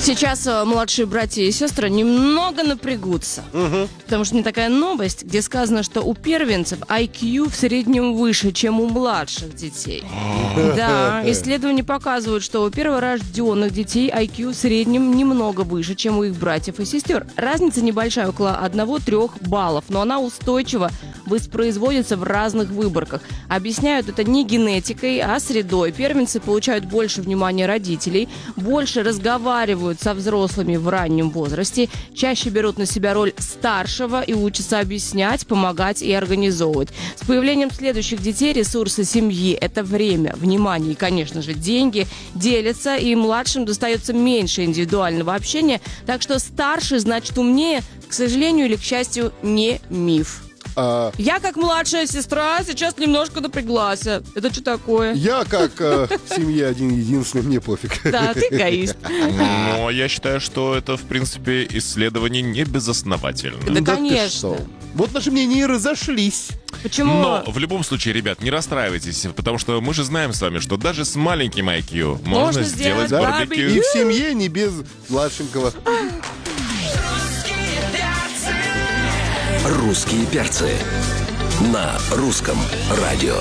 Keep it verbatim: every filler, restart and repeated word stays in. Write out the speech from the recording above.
Сейчас э, младшие братья и сестры немного напрягутся. Угу. Потому что не такая новость, где сказано, что у первенцев ай кью в среднем выше, чем у младших детей. Да, исследования показывают, что у перворожденных детей ай кью в среднем немного выше, чем у их братьев и сестер. Разница небольшая, около одного-трех баллов, но она устойчиво воспроизводится в разных выборках. Объясняют это не генетикой, а средой. Первенцы получают больше внимания родителей, больше разговаривают со взрослыми в раннем возрасте, чаще берут на себя роль старшего и учатся объяснять, помогать и организовывать. С появлением следующих детей ресурсы семьи – это время, внимание и, конечно же, деньги – делятся, и младшим достается меньше индивидуального общения, так что старший значит умнее, к сожалению или к счастью, не миф. А... Я, как младшая сестра, сейчас немножко напряглась. Это что такое? Я, как э, в семье один-единственный, мне пофиг. Да, ты эгоист. Но я считаю, что это, в принципе, исследование не безосновательно. Да, ты конечно. что? Вот наши мнения и разошлись. Почему? Но в любом случае, ребят, не расстраивайтесь, потому что мы же знаем с вами, что даже с маленьким ай кью можно, Можно сделать сделать барбекю. И в семье не без младшенького. «Русские перцы» на русском радио.